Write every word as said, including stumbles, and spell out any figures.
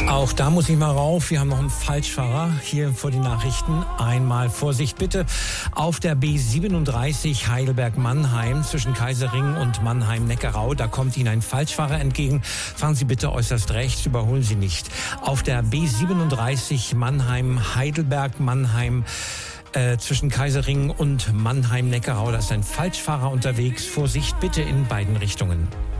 Auch da muss ich mal rauf. Wir haben noch einen Falschfahrer hier vor die Nachrichten. Einmal Vorsicht bitte. Auf der B siebenunddreißig Heidelberg-Mannheim zwischen Kaiserring und Mannheim-Neckarau. Da kommt Ihnen ein Falschfahrer entgegen. Fahren Sie bitte äußerst rechts, überholen Sie nicht. Auf der B siebenunddreißig Mannheim-Heidelberg-Mannheim Äh, zwischen Kaiserring und Mannheim-Neckarau, da ist ein Falschfahrer unterwegs. Vorsicht bitte in beiden Richtungen.